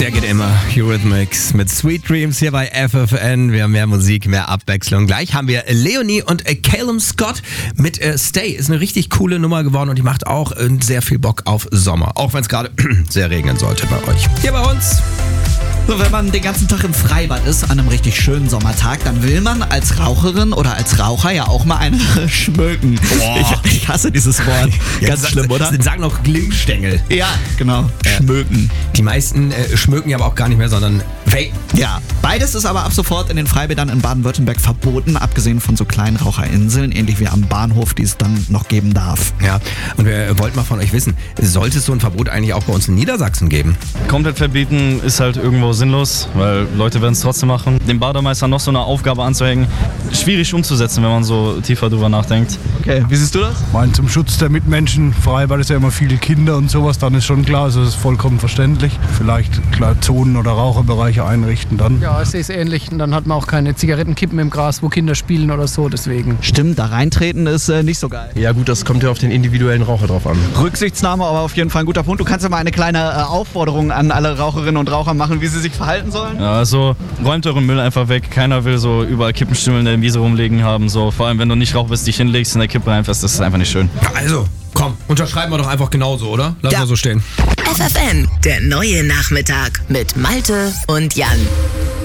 Der geht immer. Eurythmics mit Sweet Dreams hier bei FFN. Wir haben mehr Musik, mehr Abwechslung. Gleich haben wir Leonie und Calum Scott mit Stay. Ist eine richtig coole Nummer geworden und die macht auch sehr viel Bock auf Sommer. Auch wenn es gerade sehr regnen sollte bei euch. Hier bei uns. So, wenn man den ganzen Tag im Freibad ist, an einem richtig schönen Sommertag, dann will man als Raucherin oder als Raucher ja auch mal eine schmöken. Ich hasse dieses Wort. Ganz schlimm, oder? Sie sagen noch Glimmstängel. Ja, genau. Schmöken. Die meisten schmöken ja aber auch gar nicht mehr, sondern vapen. Ja, beides ist aber ab sofort in den Freibädern in Baden-Württemberg verboten, abgesehen von so kleinen Raucherinseln, ähnlich wie am Bahnhof, die es dann noch geben darf. Ja, und wir wollten mal von euch wissen, sollte es so ein Verbot eigentlich auch bei uns in Niedersachsen geben? Komplett verbieten ist halt irgendwo sinnlos, weil Leute werden es trotzdem machen. Dem Bademeister noch so eine Aufgabe anzuhängen, schwierig umzusetzen, wenn man so tiefer drüber nachdenkt. Okay, wie siehst du das? Ich meine, zum Schutz der Mitmenschen, Freibad ist ja immer viele Kinder und sowas, dann ist schon klar, also das ist vollkommen verständlich. Vielleicht klar Zonen oder Raucherbereiche einrichten dann. Ja, ich sehe es ähnlich. Und dann hat man auch keine Zigarettenkippen im Gras, wo Kinder spielen oder so, deswegen. Stimmt, da reintreten ist nicht so geil. Ja gut, das kommt ja auf den individuellen Raucher drauf an. Rücksichtsnahme, aber auf jeden Fall ein guter Punkt. Du kannst ja mal eine kleine Aufforderung an alle Raucherinnen und Raucher machen, wie sie sich verhalten sollen. Ja, also räumt euren Müll einfach weg. Keiner will so überall Kippenstümmel in der Wiese rumlegen haben. So. Vor allem, wenn du nicht Rauch bist, dich hinlegst in der Kippe reinfährst, das ist einfach nicht schön. Also, komm, unterschreiben wir doch einfach genauso, oder? Lass mal so stehen. FFN, der neue Nachmittag mit Malte und Jan.